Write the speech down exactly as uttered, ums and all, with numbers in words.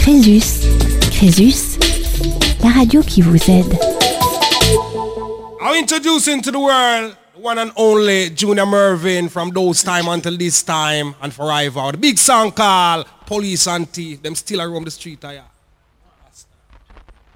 Crésus. Crésus, la radio qui vous aide. I'm introducing to the world the one and only Junior Mervin from those time until this time and forever. The big song called Police and Thief. Them still around the street, yeah.